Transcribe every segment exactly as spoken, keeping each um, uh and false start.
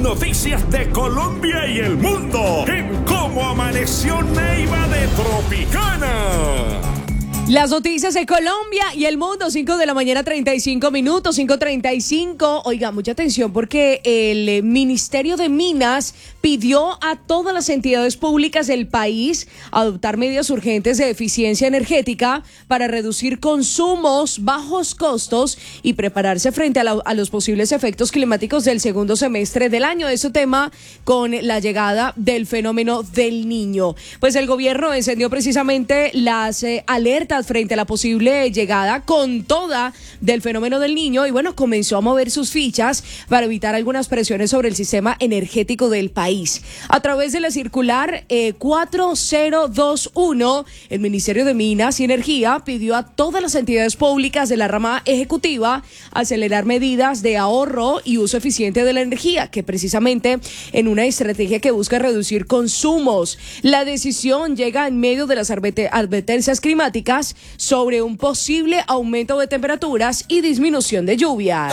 noticias de Colombia y el mundo en Cómo Amaneció Neiva de Tropicana. Las noticias de Colombia y el mundo, cinco de la mañana, treinta y cinco minutos, cinco treinta y cinco. Oiga, mucha atención porque el Ministerio de Minas pidió a todas las entidades públicas del país adoptar medidas urgentes de eficiencia energética para reducir consumos, bajos costos y prepararse frente a, la, a los posibles efectos climáticos del segundo semestre del año. Ese tema con la llegada del fenómeno del Niño. Pues el gobierno encendió precisamente las eh, alertas frente a la posible llegada con toda del fenómeno del Niño y bueno, comenzó a mover sus fichas para evitar algunas presiones sobre el sistema energético del país. A través de la circular eh, cuatro mil veintiuno, el Ministerio de Minas y Energía pidió a todas las entidades públicas de la rama ejecutiva acelerar medidas de ahorro y uso eficiente de la energía, que precisamente en una estrategia que busca reducir consumos. La decisión llega en medio de las advertencias climáticas sobre un posible aumento de temperaturas y disminución de lluvias.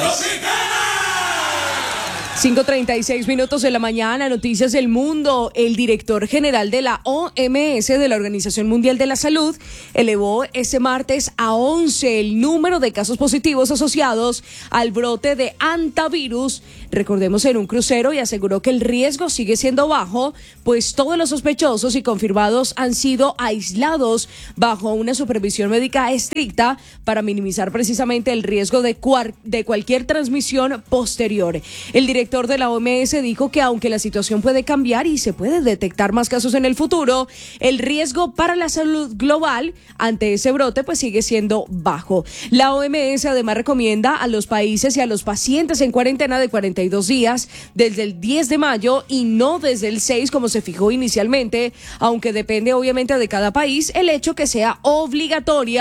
cinco treinta y seis minutos de la mañana, noticias del mundo. El director general de la O M S, de la Organización Mundial de la Salud, elevó este martes a once el número de casos positivos asociados al brote de hantavirus, recordemos, en un crucero, y aseguró que el riesgo sigue siendo bajo, pues todos los sospechosos y confirmados han sido aislados bajo una supervisión médica estricta para minimizar precisamente el riesgo de, cuar- de cualquier transmisión posterior. El director de la O M S dijo que aunque la situación puede cambiar y se puede detectar más casos en el futuro, el riesgo para la salud global ante ese brote pues sigue siendo bajo. La O M S además recomienda a los países y a los pacientes en cuarentena de cuarenta y dos días desde el diez de mayo y no desde el seis como se fijó inicialmente, aunque depende obviamente de cada país el hecho que sea obligatoria